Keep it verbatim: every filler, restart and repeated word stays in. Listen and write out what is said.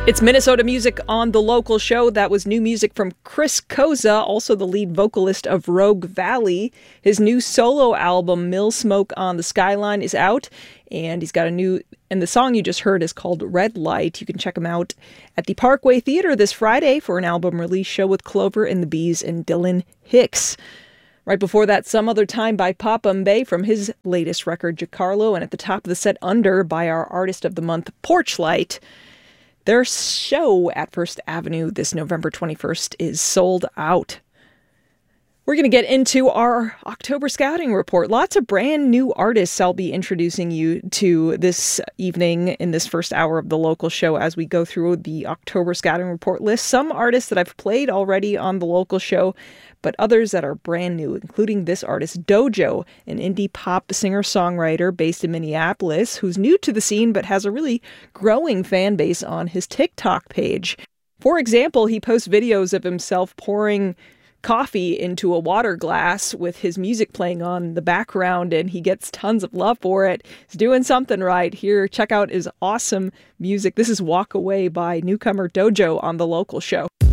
It's Minnesota music on the local show. That was new music from Chris Koza, also the lead vocalist of Rogue Valley. His new solo album, Mill Smoke on the Skyline, is out, and he's got a new, and the song you just heard is called Red Light. You can check him out at the Parkway Theater this Friday for an album release show with Clover and the Bees and Dylan Hicks. Right before that, Some Other Time by Papa Mbaye from his latest record, Giancarlo, and at the top of the set, Under by our Artist of the Month, Porchlight. Their show at First Avenue this November twenty-first is sold out. We're going to get into our October Scouting Report. Lots of brand new artists I'll be introducing you to this evening in this first hour of the local show as we go through the October Scouting Report list. Some artists that I've played already on the local show, but others that are brand new, including this artist, Dojo, an indie pop singer-songwriter based in Minneapolis, who's new to the scene but has a really growing fan base on his TikTok page. For example, he posts videos of himself pouring coffee into a water glass with his music playing on the background, and he gets tons of love for it. He's doing something right here. Check out his awesome music. This is Walk Away by newcomer Dojo on the local show.